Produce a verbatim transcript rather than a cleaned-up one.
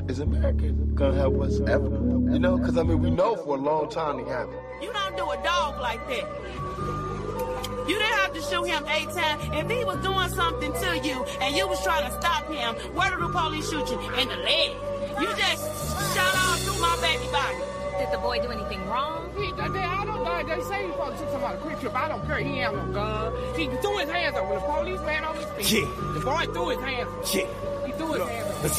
is America gonna help us ever? You know, because I mean, we know for a long time they haven't. You don't do a dog like that. You didn't have to shoot him eight times. If he was doing something to you and you was trying to stop him, where did the police shoot you? In the leg. You just shot all through my baby body. Did the boy do anything wrong? He, they, I don't know. They say he supposed to shoot somebody quick trip. I don't care. He ain't no gun. He threw his hands up when the police ran on his feet. Yeah. The boy threw his hands up. Yeah. He threw his hands up.